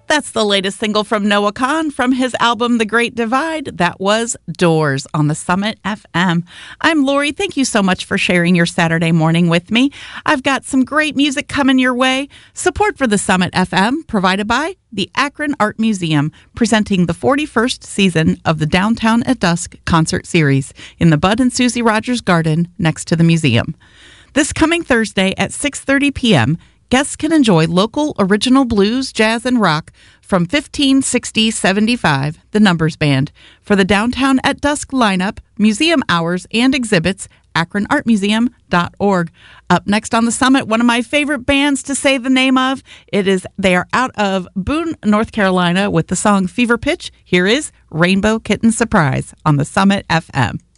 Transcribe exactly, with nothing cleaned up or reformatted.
That's the latest single from Noah Kahan from his album The Great Divide. That was Doors on the Summit F M. I'm Lori. Thank you so much for sharing your Saturday morning with me. I've got some great music coming your way. Support for the Summit F M provided by the Akron Art Museum, presenting the forty-first season of the Downtown at Dusk concert series in the Bud and Susie Rogers Garden next to the museum. This coming Thursday at six thirty p.m., guests can enjoy local original blues, jazz, and rock from fifteen sixty seventy-five, the Numbers Band. For the Downtown at Dusk lineup, museum hours, and exhibits, akron art museum dot org. Up next on the Summit, one of my favorite bands to say the name of. It is they are out of Boone, North Carolina with the song Fever Pitch. Here is Rainbow Kitten Surprise on the Summit F M.